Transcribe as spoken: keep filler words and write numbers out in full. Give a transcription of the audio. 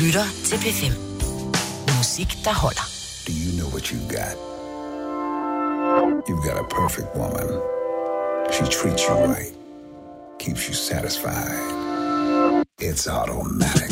lytter til P fem. Musik, der holder. Do you know what you got? You've got a perfect woman. She treats you right. Keeps you satisfied. It's automatic.